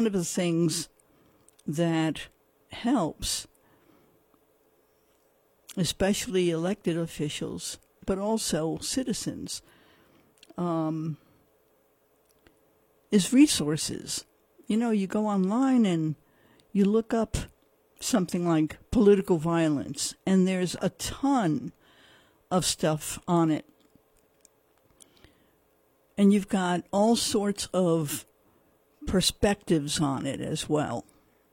of the things that helps, especially elected officials, but also citizens, is resources. You know, you go online and you look up something like political violence, and there's a ton of stuff on it. And you've got all sorts of perspectives on it as well.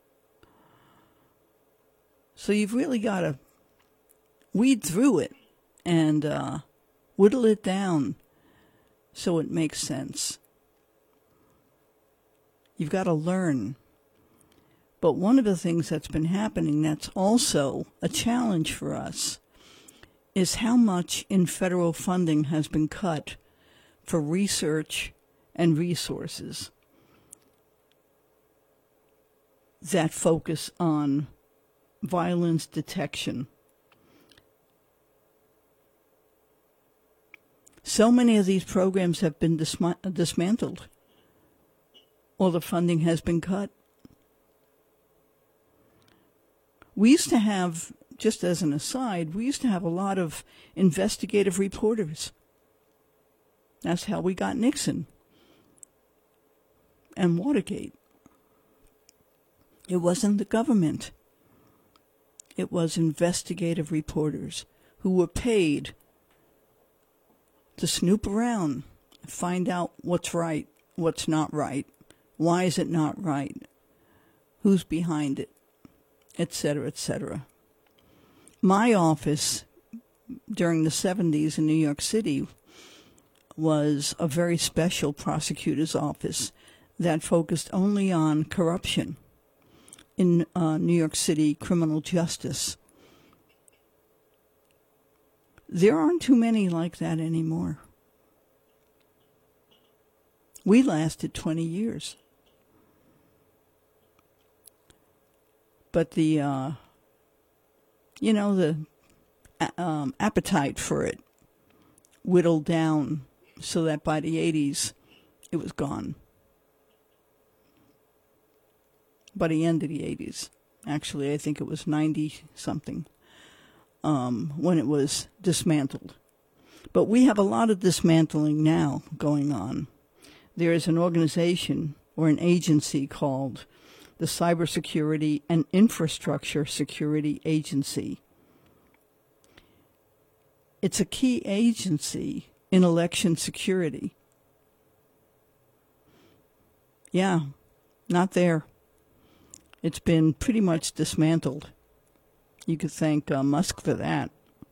So you've really got to weed through it and whittle it down so it makes sense. You've got to learn. But one of the things that's been happening that's also a challenge for us is how much in federal funding has been cut for research and resources that focus on violence detection. So many of these programs have been dismantled, or the funding has been cut. We used to have, just as an aside, we used to have a lot of investigative reporters. That's how we got Nixon and Watergate. It wasn't the government. It was investigative reporters who were paid to snoop around, find out what's right, what's not right, why is it not right, who's behind it, etc., etc. My office during the 70s in New York City was a very special prosecutor's office that focused only on corruption in New York City criminal justice. There aren't too many like that anymore. We lasted 20 years. But the appetite for it whittled down so that by the 80s, it was gone. By the end of the 80s. Actually, I think it was 90-something when it was dismantled. But we have a lot of dismantling now going on. There is an organization or an agency called the Cybersecurity and Infrastructure Security Agency. It's a key agency in election security. Yeah, not there. It's been pretty much dismantled. You could thank Musk for that.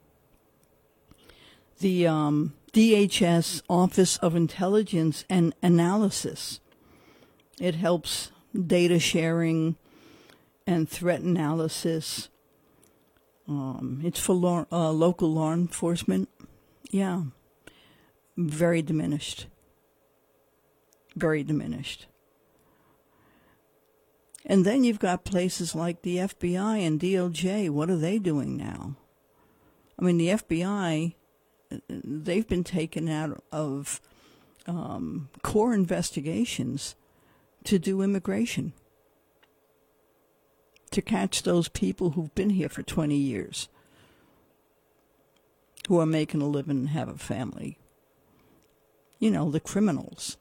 The DHS Office of Intelligence and Analysis. It helps data sharing and threat analysis. It's for local law enforcement. Yeah. Very diminished. Very diminished. And then you've got places like the FBI and DOJ. What are they doing now? I mean, the FBI, they've been taken out of core investigations to do immigration, to catch those people who've been here for 20 years, who are making a living and have a family. You know, the criminals.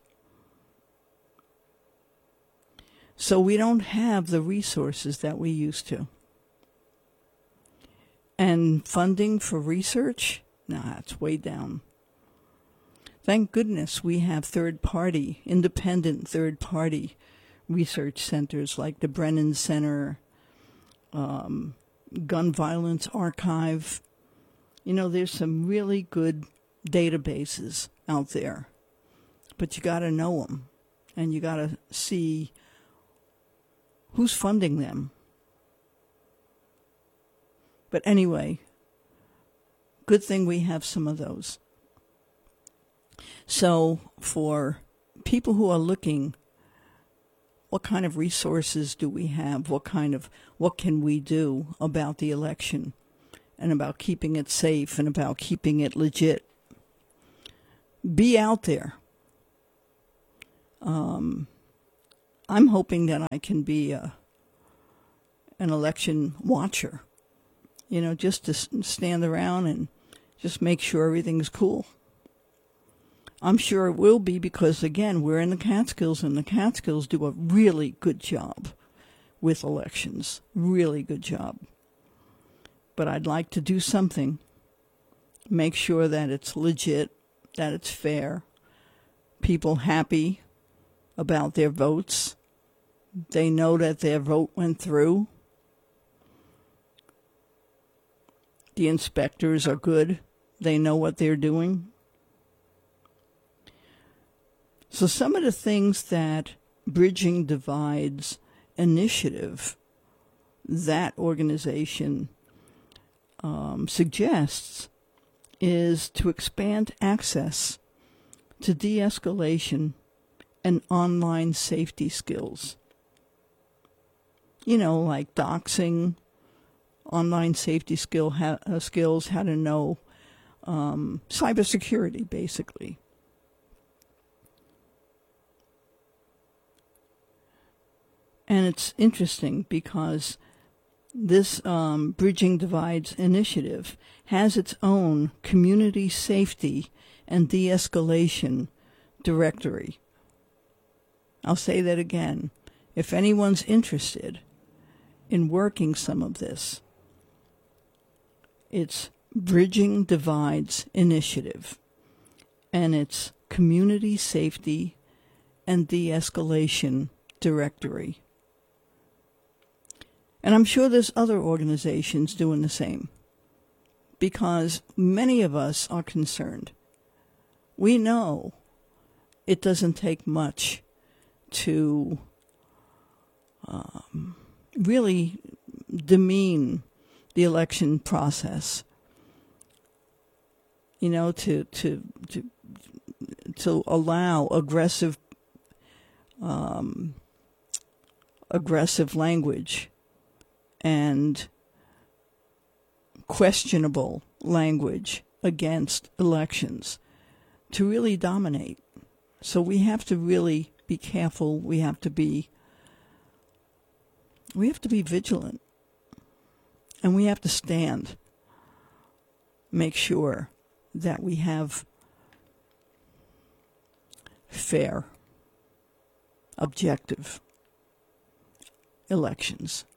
So we don't have the resources that we used to. And funding for research? Nah, it's way down. Thank goodness we have third-party, independent third-party research centers like the Brennan Center, Gun Violence Archive. You know, there's some really good databases out there. But you got to know them. And you got to see who's funding them. But anyway, good thing we have some of those. So for people who are looking, what kind of resources do we have? What can we do about the election and about keeping it safe and about keeping it legit? Be out there. I'm hoping that I can be an election watcher, just to stand around and just make sure everything's cool. I'm sure it will be because, again, we're in the Catskills, and the Catskills do a really good job with elections. Really good job. But I'd like to do something. Make sure that it's legit, that it's fair. People happy about their votes. They know that their vote went through. The inspectors are good. They know what they're doing. So some of the things that Bridging Divides Initiative, that organization suggests, is to expand access to de-escalation and online safety skills. Like doxing, online safety skills, how to know cybersecurity, basically. And it's interesting because this Bridging Divides initiative has its own community safety and de-escalation directory. I'll say that again. If anyone's interested in working some of this, it's Bridging Divides Initiative, and it's Community Safety and De-Escalation Directory. And I'm sure there's other organizations doing the same, because many of us are concerned. We know it doesn't take much to really demean the election process. To allow aggressive language and questionable language against elections to really dominate. So we have to really be careful. We have to be vigilant. And we have to stand. Make sure that we have fair, objective elections.